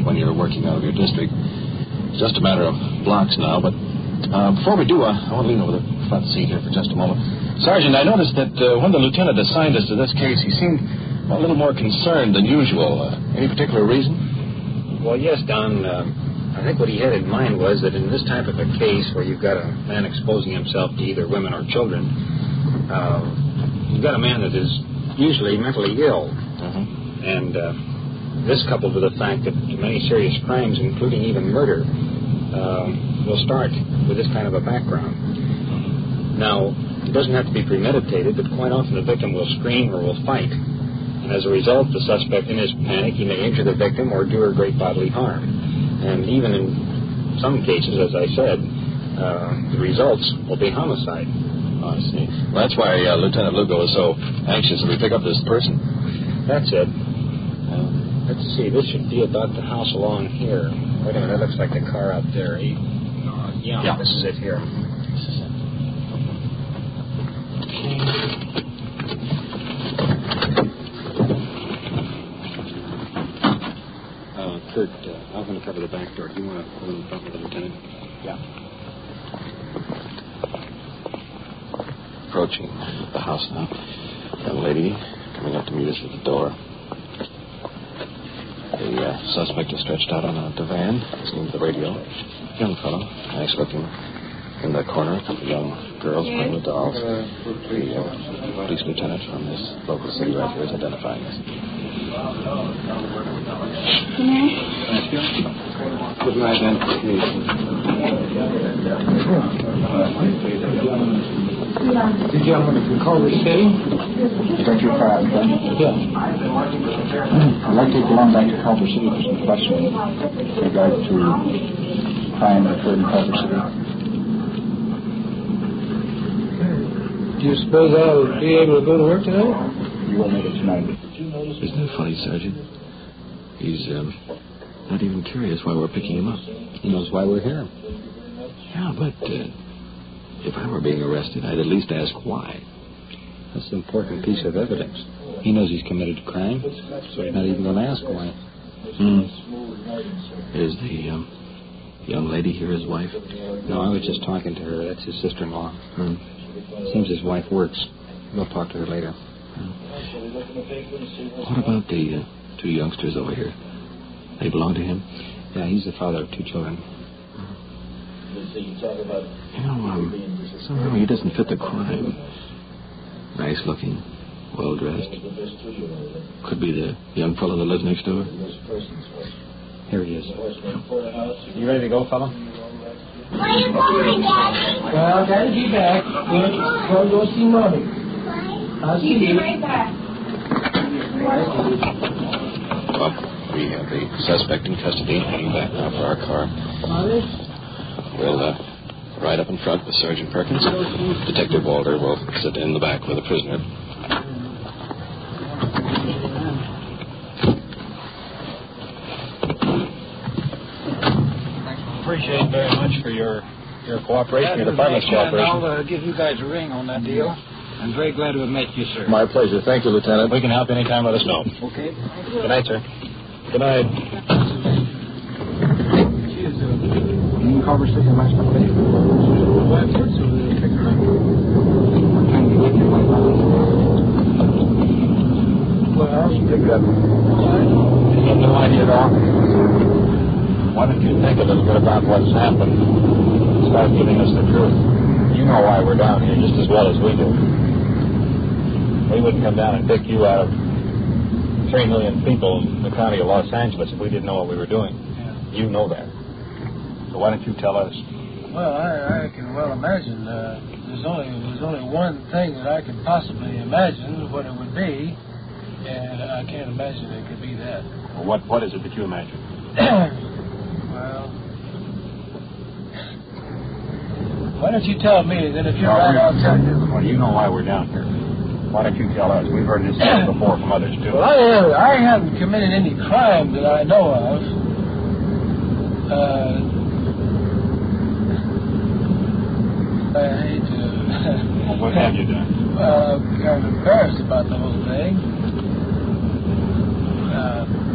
when you're working out of your district. It's just a matter of blocks now, but before we do, I want to lean over the front seat here for just a moment. Sergeant, I noticed that when the lieutenant assigned us to this case, he seemed a little more concerned than usual. Any particular reason? Well, yes, Don. I think what he had in mind was that in this type of a case where you've got a man exposing himself to either women or children, you've got a man that is usually mentally ill. And this coupled with the fact that many serious crimes, including even murder, will start with this kind of a background. Now, it doesn't have to be premeditated, but quite often the victim will scream or will fight. And as a result, the suspect, in his panic, he may injure the victim or do her great bodily harm. And even in some cases, as I said, the results will be homicide. Oh, I see. Well, that's why Lieutenant Lugo is so anxious that we pick up this person. That's it. Let's see, this should be about the house along here. Wait a minute, that looks like the car out there. Yeah, this is it here. This is it. Kurt, I'm going to cover the back door. Do you want to hold in front with the lieutenant? Yeah. Approaching the house now. Young lady coming up to meet us at the door. The suspect is stretched out on a divan, listening to the radio. Young fellow. I expect him in the corner. A couple of young girls playing with dolls. The police lieutenant from this local city right here is identifying us. Thank you. With my identification. The gentleman from Culver City? Is that your car? Yeah. I'd like to go on back to Culver City for some questioning with regard to crime that occurred in Culver City. Do you suppose I'll be able to go to work tonight? You will make it tonight. Isn't it funny, Sergeant? He's not even curious why we're picking him up. He knows why we're here. Yeah, but if I were being arrested, I'd at least ask why. That's an important piece of evidence. He knows he's committed a crime, so he's not even going to ask why. Is the young lady here his wife? No, I was just talking to her. That's his sister-in-law. Seems his wife works. We'll talk to her later. What about the two youngsters over here? They belong to him? Yeah, he's the father of two children. You know, somehow he doesn't fit the crime. Nice looking, well dressed. Could be the young fellow that lives next door. Here he is. You ready to go, fella? Where are you going, Daddy? Well, Daddy, be back. We'll go see Mommy. I'll see you. Right back. Well, we have the suspect in custody, heading back now for our car. We'll ride up in front with Sergeant Perkins. Detective Walter will sit in the back with the prisoner. Appreciate very much for your cooperation, your department's cooperation. I'll give you guys a ring on that deal. I'm very glad to have met you, sir. My pleasure. Thank you, Lieutenant. We can help anytime. Let us know. Okay. Good night, sir. Good night. In Culver City last couple of days? Well, I've heard some of the picture. What time did you get your wife out? Well, You have no idea at all. Why don't you think a little bit about what's happened? Start giving us the truth. You know why we're down here just as well as we do. We wouldn't come down and pick you out of 3 million people in the county of Los Angeles if we didn't know what we were doing. Yeah. You know that. So why don't you tell us? Well, I can well imagine. There's only one thing that I can possibly imagine what it would be, and I can't imagine it could be that. Well, what is it that you imagine? Well, why don't you tell me, then if you're right, I'll tell you. Well, you know why we're down here. Why don't you tell us? We've heard this story before from others, too. Well, I haven't committed any crime that I know of. I hate to... Well, what have you done? Well, I'm kind of embarrassed about the whole thing.